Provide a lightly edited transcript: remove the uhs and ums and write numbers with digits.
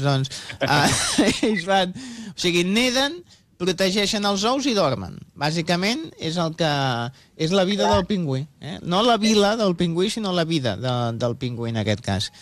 doncs, ells van... O sigui, neden, protegeixen els ous i dormen. Bàsicament és el que és la vida del pingüí. No la vila del pingüí, sinó la vida del pingüí en aquest cas.